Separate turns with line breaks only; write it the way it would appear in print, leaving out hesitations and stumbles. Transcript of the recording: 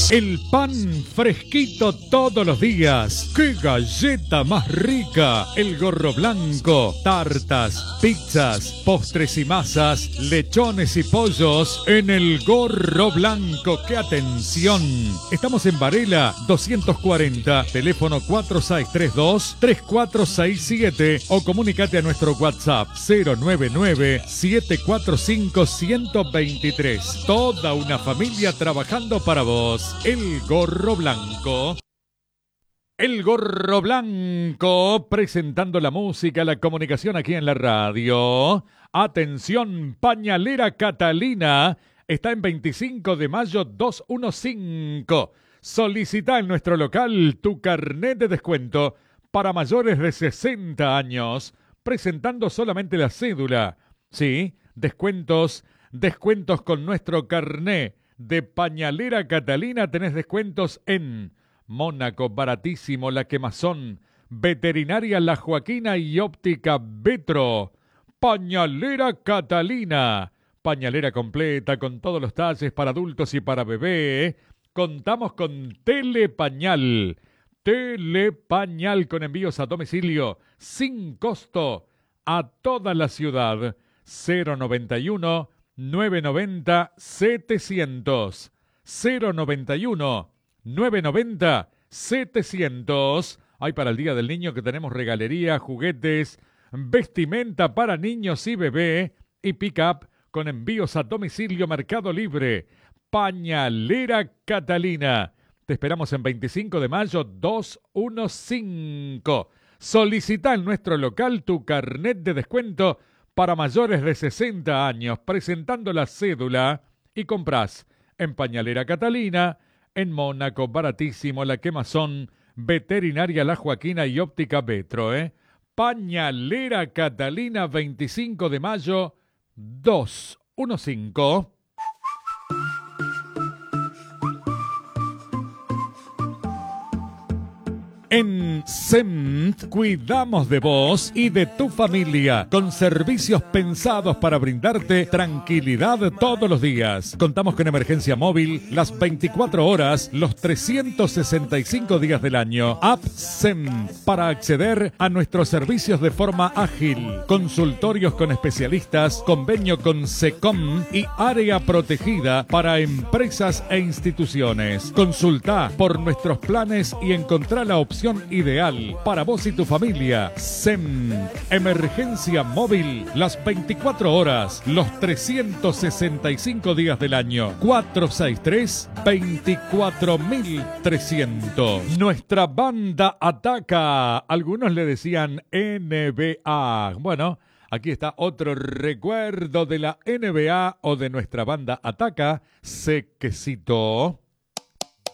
El pan fresquito todos los días. ¡Qué galleta más rica! El Gorro Blanco. Tartas, pizzas, postres y masas, lechones y pollos en el Gorro Blanco. ¡Qué atención! Estamos en Varela 240, teléfono 4632-3467 o comunícate a nuestro WhatsApp 099-745-123. Toda una familia trabajando para vos. El Gorro Blanco. El Gorro Blanco, presentando la música, la comunicación aquí en la radio. Atención, Pañalera Catalina. Está en 25 de mayo 215. Solicita en nuestro local tu carnet de descuento para mayores de 60 años, presentando solamente la cédula. Sí, descuentos con nuestro carnet de Pañalera Catalina. Tenés descuentos en Mónaco, baratísimo, La Quemazón, Veterinaria La Joaquina y Óptica Vetro. Pañalera Catalina. Pañalera completa con todos los talles para adultos y para bebé. Contamos con Telepañal. Telepañal con envíos a domicilio sin costo a toda la ciudad. 091 990 700. 091 990 700. Hay para el Día del Niño que tenemos regalería, juguetes, vestimenta para niños y bebé y pick-up con envíos a domicilio Mercado Libre. Pañalera Catalina. Te esperamos en 25 de mayo 215. Solicita en nuestro local tu carnet de descuento para mayores de 60 años, presentando la cédula, y compras en Pañalera Catalina, en Mónaco, baratísimo, La Quemazón, Veterinaria La Joaquina y Óptica Vetro. Pañalera Catalina, 25 de mayo 215. En SEMT cuidamos de vos y de tu familia con servicios pensados para brindarte tranquilidad todos los días. Contamos con emergencia móvil las 24 horas, los 365 días del año. App SEMT para acceder a nuestros servicios de forma ágil. Consultorios con especialistas, convenio con SECOM y área protegida para empresas e instituciones. Consulta por nuestros planes y encontrá la opción ideal para vos y tu familia. SEM, emergencia móvil las 24 horas, los 365 días del año. 463-24300. Nuestra banda ataca. Algunos le decían NBA. Bueno, aquí está otro recuerdo de la NBA o de nuestra banda Ataca. Sequecito.